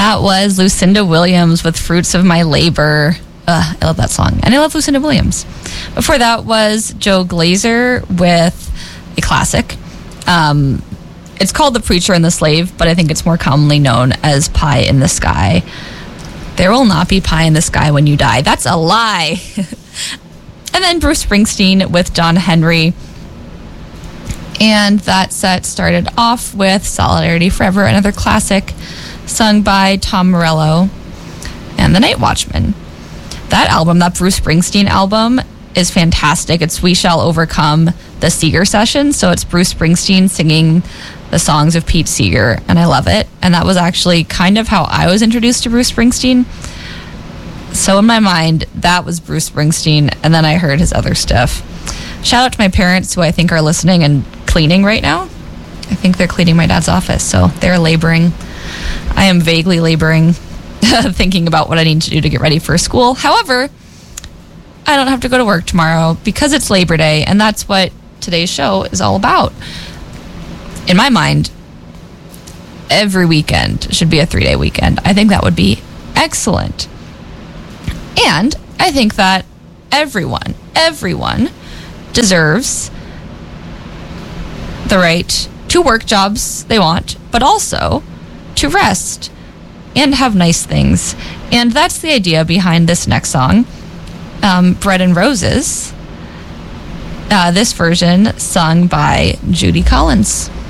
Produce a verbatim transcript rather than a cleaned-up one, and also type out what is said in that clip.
That was Lucinda Williams with Fruits of My Labor. Uh, I love that song. And I love Lucinda Williams. Before that was Joe Glazer with a classic. Um, it's called The Preacher and the Slave, but I think it's more commonly known as Pie in the Sky. There will not be pie in the sky when you die. That's a lie. And then Bruce Springsteen with John Henry. And that set started off with Solidarity Forever, another classic sung by Tom Morello and the Night Watchman. That album, that Bruce Springsteen album, is fantastic. It's We Shall Overcome, the Seeger session. So it's Bruce Springsteen singing the songs of Pete Seeger, and I love it. And that was actually kind of how I was introduced to Bruce Springsteen. So in my mind, that was Bruce Springsteen, and then I heard his other stuff. Shout out to my parents, who I think are listening and cleaning right now. I think they're cleaning my dad's office, so they're laboring. I am vaguely laboring, thinking about what I need to do to get ready for school. However, I don't have to go to work tomorrow because it's Labor Day, and that's what today's show is all about. In my mind, every weekend should be a three-day weekend. I think that would be excellent. And I think that everyone, everyone deserves the right to work jobs they want, but also to rest and have nice things. And that's the idea behind this next song, um, Bread and Roses. Uh, this version sung by Judy Collins.